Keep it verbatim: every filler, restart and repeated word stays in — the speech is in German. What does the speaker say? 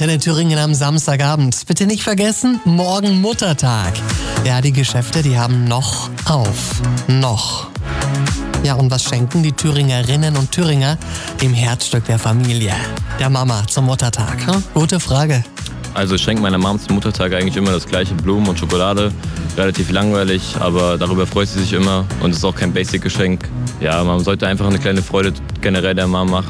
Antenne Thüringen am Samstagabend. Bitte nicht vergessen, morgen Muttertag. Ja, die Geschäfte, die haben noch auf. Noch. Ja, und was schenken die Thüringerinnen und Thüringer dem Herzstück der Familie, der Mama, zum Muttertag? Hm? Gute Frage. Also ich schenke meiner Mom zum Muttertag eigentlich immer das gleiche, Blumen und Schokolade. Relativ langweilig, aber darüber freut sie sich immer und es ist auch kein Basic-Geschenk. Ja, man sollte einfach eine kleine Freude generell der Mom machen.